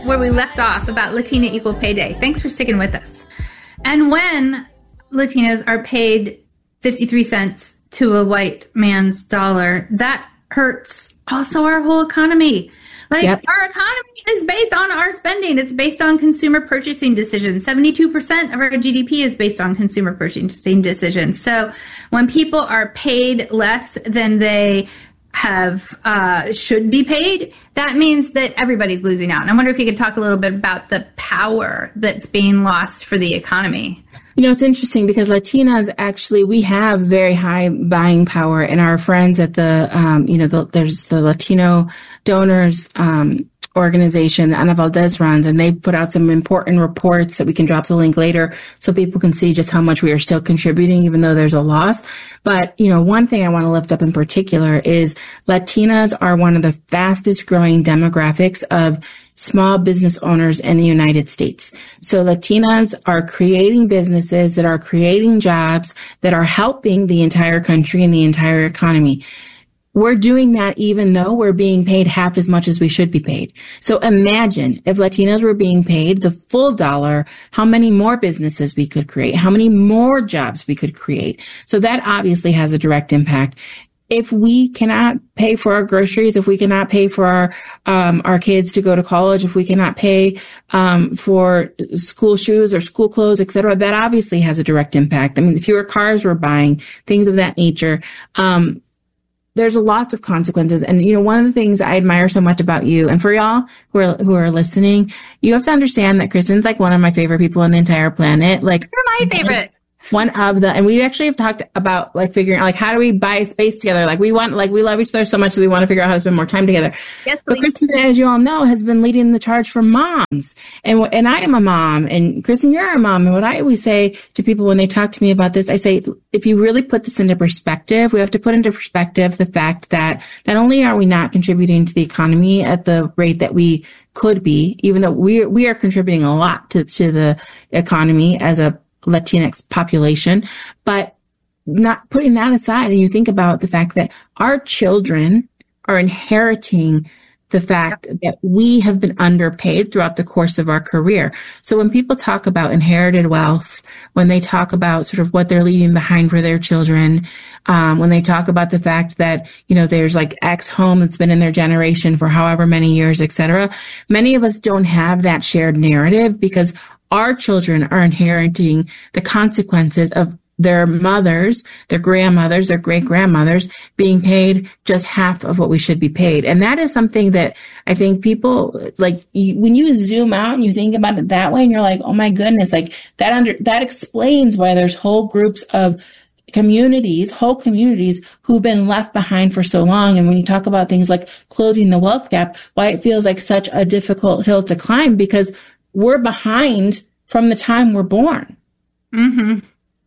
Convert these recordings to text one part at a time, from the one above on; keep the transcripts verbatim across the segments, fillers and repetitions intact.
where we left off about Latina Equal Pay Day. Thanks for sticking with us. And when Latinas are paid fifty-three cents to a white man's dollar, that hurts also our whole economy. Like, yep. Our economy is based on our spending. It's based on consumer purchasing decisions. seventy-two percent of our G D P is based on consumer purchasing decisions. So when people are paid less than they have uh, should be paid, that means that everybody's losing out. And I wonder if you could talk a little bit about the power that's being lost for the economy. You know, it's interesting because Latinas actually, we have very high buying power, and our friends at the, um, you know, the, there's the Latino Donors um, organization that Ana Valdez runs, and they've put out some important reports that we can drop the link later so people can see just how much we are still contributing, even though there's a loss. But, you know, one thing I want to lift up in particular is Latinas are one of the fastest growing demographics of small business owners in the United States. So Latinas are creating businesses that are creating jobs that are helping the entire country and the entire economy. We're doing that even though we're being paid half as much as we should be paid. So imagine if Latinas were being paid the full dollar, how many more businesses we could create, how many more jobs we could create. So that obviously has a direct impact. If we cannot pay for our groceries, if we cannot pay for our um, our kids to go to college, if we cannot pay um, for school shoes or school clothes, et cetera, that obviously has a direct impact. I mean, the fewer cars we're buying, things of that nature. Um, there's lots of consequences. And, you know, one of the things I admire so much about you, and for y'all who are, who are listening, you have to understand that Kristen's like one of my favorite people on the entire planet. Like, you're my favorite. One of the, and we actually have talked about like figuring out like how do we buy space together? Like we want, like we love each other so much that we want to figure out how to spend more time together. Yes, but Kristen, as you all know, has been leading the charge for moms. And and I am a mom, and Kristen, you're a mom. And what I always say to people when they talk to me about this, I say, if you really put this into perspective, we have to put into perspective the fact that not only are we not contributing to the economy at the rate that we could be, even though we we are contributing a lot to to the economy as a Latinx population, but not putting that aside, and you think about the fact that our children are inheriting the fact that we have been underpaid throughout the course of our career. So when people talk about inherited wealth, when they talk about sort of what they're leaving behind for their children, um, when they talk about the fact that, you know, there's like X home that's been in their generation for however many years, et cetera, many of us don't have that shared narrative because our children are inheriting the consequences of their mothers, their grandmothers, their great-grandmothers being paid just half of what we should be paid. And that is something that I think people, like, you, when you zoom out and you think about it that way, and you're like, oh my goodness, like that under, that explains why there's whole groups of communities, whole communities who've been left behind for so long. And when you talk about things like closing the wealth gap, why it feels like such a difficult hill to climb, because we're behind from the time we're born. Mm-hmm.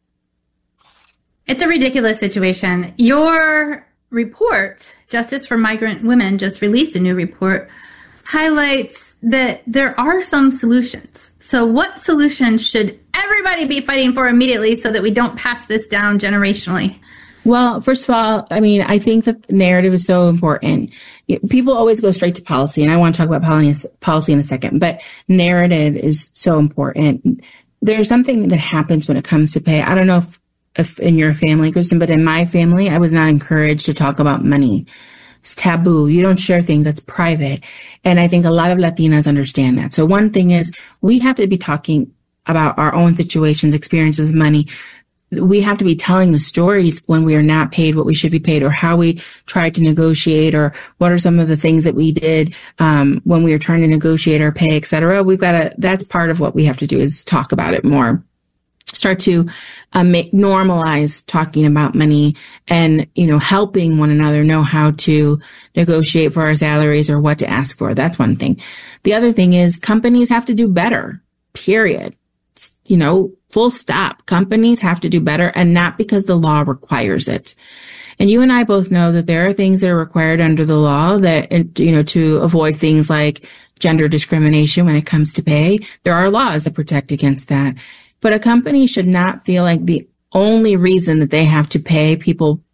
It's a ridiculous situation. Your report, Justice for Migrant Women, just released a new report, highlights that there are some solutions. So what solutions should everybody be fighting for immediately so that we don't pass this down generationally? Well, first of all, I mean, I think that the narrative is so important. People always go straight to policy, and I want to talk about policy in a second, but narrative is so important. There's something that happens when it comes to pay. I don't know if, if in your family, Kristen, but in my family, I was not encouraged to talk about money. It's taboo. You don't share things. That's private. And I think a lot of Latinas understand that. So one thing is we have to be talking about our own situations, experiences with money. We have to be telling the stories when we are not paid what we should be paid, or how we tried to negotiate, or what are some of the things that we did um, when we were trying to negotiate our pay, et cetera. We've got to, that's part of what we have to do, is talk about it more. Start to um, make, normalize talking about money and, you know, helping one another know how to negotiate for our salaries or what to ask for. That's one thing. The other thing is companies have to do better, period. You know, full stop. Companies have to do better, and not because the law requires it. And you and I both know that there are things that are required under the law that, you know, to avoid things like gender discrimination when it comes to pay. There are laws that protect against that. But a company should not feel like the only reason that they have to pay people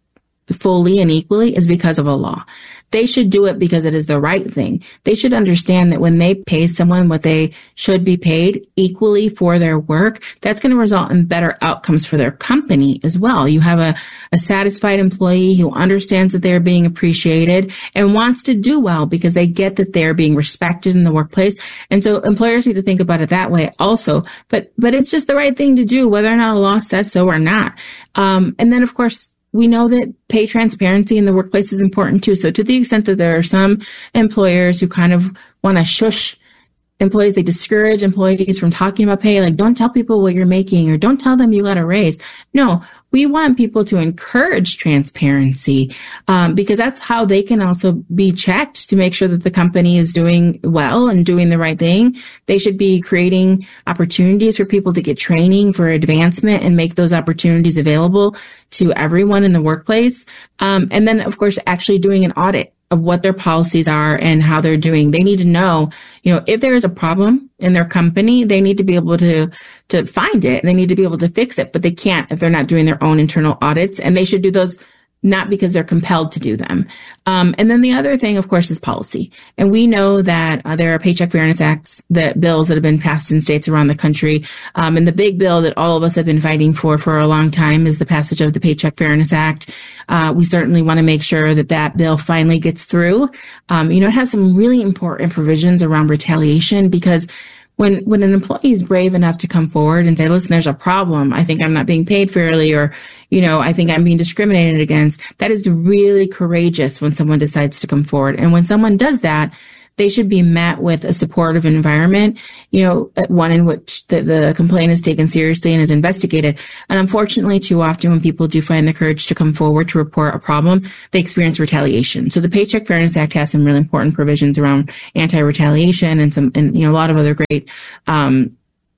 fully and equally is because of a law. They should do it because it is the right thing. They should understand that when they pay someone what they should be paid equally for their work, that's going to result in better outcomes for their company as well. You have a, a satisfied employee who understands that they're being appreciated and wants to do well because they get that they're being respected in the workplace. And so employers need to think about it that way also. But, but it's just the right thing to do, whether or not a law says so or not. Um, and then, of course, we know that pay transparency in the workplace is important too. So to the extent that there are some employers who kind of want to shush employees, they discourage employees from talking about pay, like don't tell people what you're making or don't tell them you got a raise. No, we want people to encourage transparency um, because that's how they can also be checked to make sure that the company is doing well and doing the right thing. They should be creating opportunities for people to get training for advancement and make those opportunities available to everyone in the workplace. Um, and then, of course, actually doing an audit of what their policies are and how they're doing. They need to know, you know, if there is a problem in their company, they need to be able to, to find it. They need to be able to fix it, but they can't if they're not doing their own internal audits. And they should do those not because they're compelled to do them. Um, and then the other thing, of course, is policy. And we know that uh, there are Paycheck Fairness Acts, that bills that have been passed in states around the country. Um, and the big bill that all of us have been fighting for for a long time is the passage of the Paycheck Fairness Act. Uh, we certainly want to make sure that that bill finally gets through. Um, you know, it has some really important provisions around retaliation because When when an employee is brave enough to come forward and say, listen, there's a problem. I think I'm not being paid fairly, or, you know, I think I'm being discriminated against. That is really courageous when someone decides to come forward. And when someone does that, they should be met with a supportive environment, you know, one in which the, the complaint is taken seriously and is investigated. And unfortunately, too often when people do find the courage to come forward to report a problem, they experience retaliation. So the Paycheck Fairness Act has some really important provisions around anti-retaliation and some, and, you know, a lot of other great, um,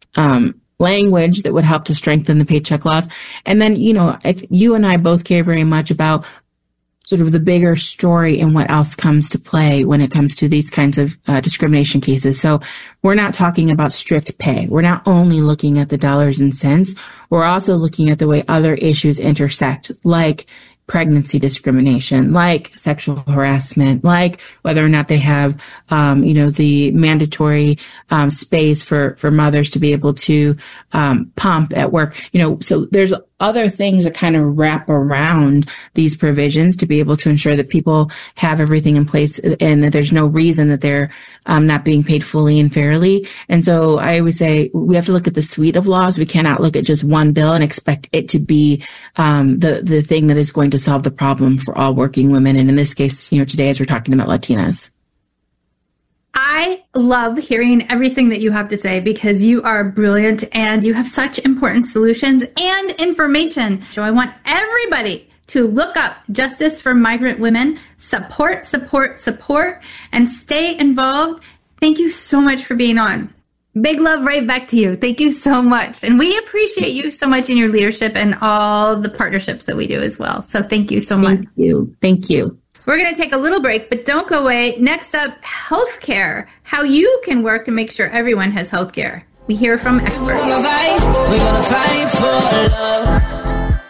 um, language that would help to strengthen the paycheck laws. And then, you know, I th- you and I both care very much about sort of the bigger story and what else comes to play when it comes to these kinds of uh, discrimination cases. So we're not talking about strict pay. We're not only looking at the dollars and cents. We're also looking at the way other issues intersect, like pregnancy discrimination, like sexual harassment, like whether or not they have, um, you know, the mandatory um, space for, for mothers to be able to um, pump at work. You know, so there's other things that kind of wrap around these provisions to be able to ensure that people have everything in place and that there's no reason that they're um, not being paid fully and fairly. And so I always say we have to look at the suite of laws. We cannot look at just one bill and expect it to be um, the, the thing that is going to solve the problem for all working women. And in this case, you know, today as we're talking about Latinas. I love hearing everything that you have to say because you are brilliant and you have such important solutions and information. So I want everybody to look up Justice for Migrant Women, support, support, support, and stay involved. Thank you so much for being on. Big love right back to you. Thank you so much. And we appreciate you so much in your leadership and all the partnerships that we do as well. So thank you so much. Thank you. Thank you. We're going to take a little break, but don't go away. Next up, healthcare. How you can work to make sure everyone has healthcare. We hear from experts. We're gonna fight, we're gonna fight for love.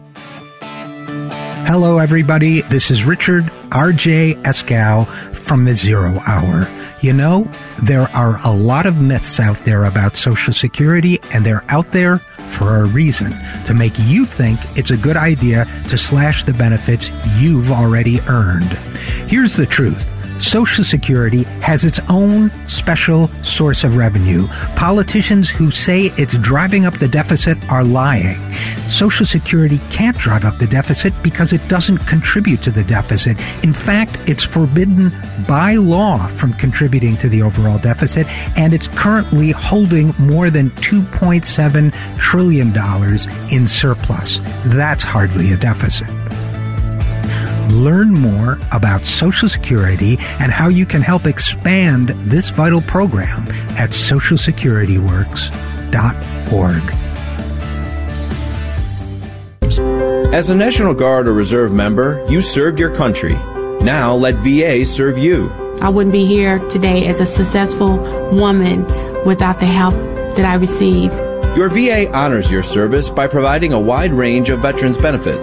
Hello, everybody. This is Richard R J Eskow from the Zero Hour. You know, there are a lot of myths out there about Social Security, and they're out there for a reason, to make you think it's a good idea to slash the benefits you've already earned. Here's the truth. Social Security has its own special source of revenue. Politicians who say it's driving up the deficit are lying. Social Security can't drive up the deficit because it doesn't contribute to the deficit. In fact, it's forbidden by law from contributing to the overall deficit, and it's currently holding more than two point seven trillion dollars in surplus. That's hardly a deficit. Learn more about Social Security and how you can help expand this vital program at social security works dot org. As a National Guard or Reserve member, you served your country. Now let V A serve you. I wouldn't be here today as a successful woman without the help that I received. Your V A honors your service by providing a wide range of veterans benefits.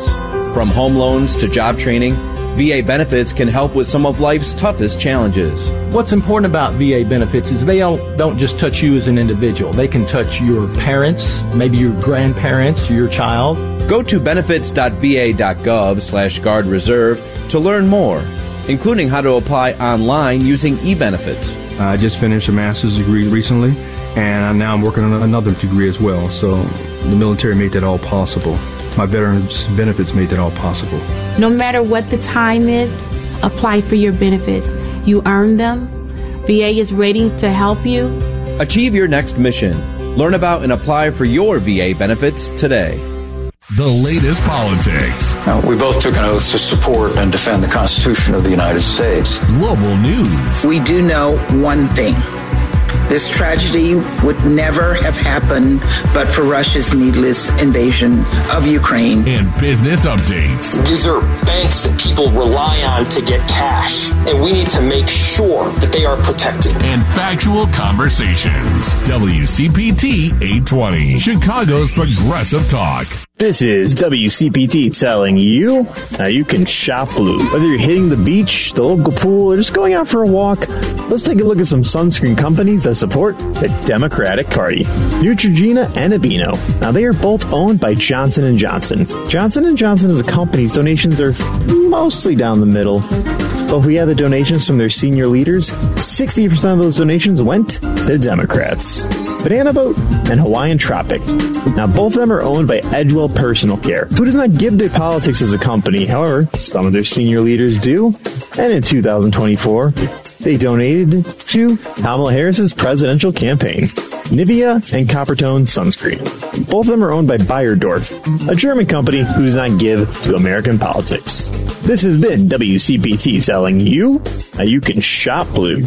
From home loans to job training, V A benefits can help with some of life's toughest challenges. What's important about V A benefits is they don't, don't just touch you as an individual. They can touch your parents, maybe your grandparents, your child. Go to benefits.va.gov slash guard reserve to learn more, including how to apply online using eBenefits. I just finished a master's degree recently, and now I'm working on another degree as well. So the military made that all possible. My veterans benefits made that all possible. No matter what the time is, apply for your benefits. You earn them. V A is ready to help you. Achieve your next mission. Learn about and apply for your V A benefits today. The latest politics. Now, we both took an oath to support and defend the Constitution of the United States. Global news. We do know one thing. This tragedy would never have happened but for Russia's needless invasion of Ukraine. And business updates. These are banks that people rely on to get cash, and we need to make sure that they are protected. And factual conversations. W C P T eight twenty, Chicago's Progressive Talk. This is W C P T telling you how you can shop blue. Whether you're hitting the beach, the local pool, or just going out for a walk, let's take a look at some sunscreen companies that support the Democratic Party. Neutrogena and Aveeno. Now, they are both owned by Johnson and Johnson. Johnson and Johnson as a company's donations are mostly down the middle. But if we add the donations from their senior leaders, sixty percent of those donations went to Democrats. Banana Boat and Hawaiian Tropic. Now, both of them are owned by Edgewell Personal Care, who does not give to politics as a company. However, some of their senior leaders do. And in two thousand twenty-four, they donated to Kamala Harris's presidential campaign. Nivea and Coppertone Sunscreen. Both of them are owned by Bayerdorf, a German company who does not give to American politics. This has been W C P T telling you how you can shop blue.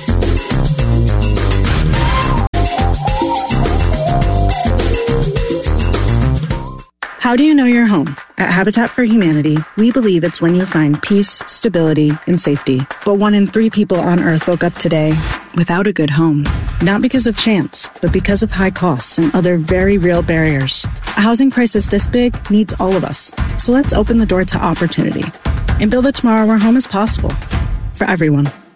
How do you know your home? At Habitat for Humanity, we believe it's when you find peace, stability, and safety. But one in three people on Earth woke up today without a good home. Not because of chance, but because of high costs and other very real barriers. A housing crisis this big needs all of us. So let's open the door to opportunity and build a tomorrow where home is possible for everyone.